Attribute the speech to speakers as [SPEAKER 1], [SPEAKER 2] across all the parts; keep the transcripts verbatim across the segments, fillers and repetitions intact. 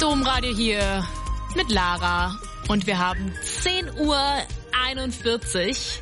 [SPEAKER 1] Domradio hier mit Lara und wir haben zehn Uhr einundvierzig.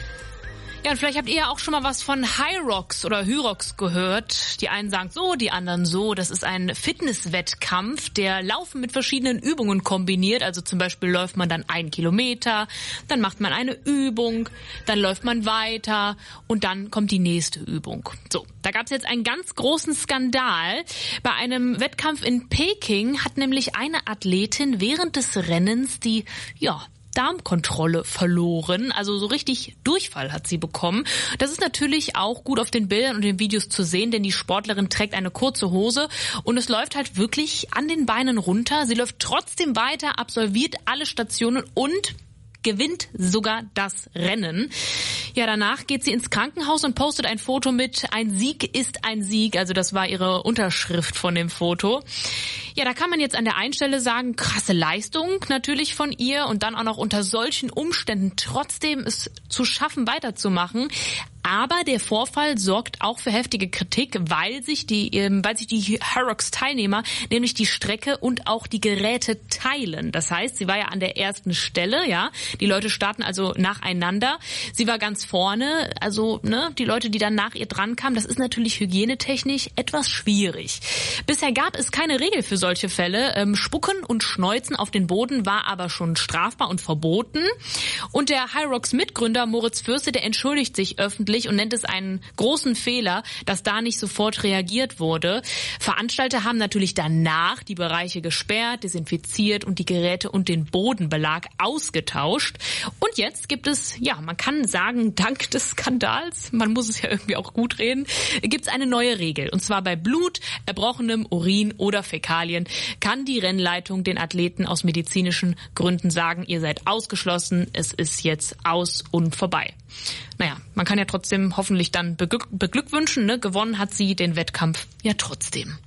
[SPEAKER 1] Ja, und vielleicht habt ihr ja auch schon mal was von Hyrox oder Hyrox gehört. Die einen sagen so, die anderen so. Das ist ein Fitnesswettkampf, der Laufen mit verschiedenen Übungen kombiniert. Also zum Beispiel läuft man dann einen Kilometer, dann macht man eine Übung, dann läuft man weiter und dann kommt die nächste Übung. So, da gab es jetzt einen ganz großen Skandal. Bei einem Wettkampf in Peking hat nämlich eine Athletin während des Rennens die, ja, Darmkontrolle verloren, also so richtig Durchfall hat sie bekommen. Das ist natürlich auch gut auf den Bildern und den Videos zu sehen, denn die Sportlerin trägt eine kurze Hose und es läuft halt wirklich an den Beinen runter. Sie läuft trotzdem weiter, absolviert alle Stationen und gewinnt sogar das Rennen. Ja, danach geht sie ins Krankenhaus und postet ein Foto mit "Ein Sieg ist ein Sieg", also das war ihre Unterschrift von dem Foto. Ja, da kann man jetzt an der einen Stelle sagen, krasse Leistung natürlich von ihr und dann auch noch unter solchen Umständen trotzdem es zu schaffen, weiterzumachen. Aber der Vorfall sorgt auch für heftige Kritik, weil sich die, weil sich die Hyrox-Teilnehmer nämlich die Strecke und auch die Geräte teilen. Das heißt, sie war ja an der ersten Stelle, ja. Die Leute starten also nacheinander. Sie war ganz vorne, also ne, die Leute, die dann nach ihr dran kamen, das ist natürlich hygienetechnisch etwas schwierig. Bisher gab es keine Regel für solche Fälle. Ähm, Spucken und Schneuzen auf den Boden war aber schon strafbar und verboten. Und der Hyrox-Mitgründer Moritz Fürste, der entschuldigt sich öffentlich und nennt es einen großen Fehler, dass da nicht sofort reagiert wurde. Veranstalter haben natürlich danach die Bereiche gesperrt, desinfiziert und die Geräte und den Bodenbelag ausgetauscht. Und jetzt gibt es, ja, man kann sagen, dank des Skandals, man muss es ja irgendwie auch gut reden, gibt es eine neue Regel. Und zwar bei Blut, erbrochenem Urin oder Fäkalien kann die Rennleitung den Athleten aus medizinischen Gründen sagen, ihr seid ausgeschlossen, es ist jetzt aus und vorbei. Naja, man kann ja trotzdem hoffentlich dann beglück- beglückwünschen, ne? Gewonnen hat sie den Wettkampf ja trotzdem.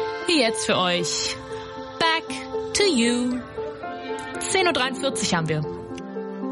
[SPEAKER 1] Jetzt für euch Back to You. zehn Uhr dreiundvierzig haben wir.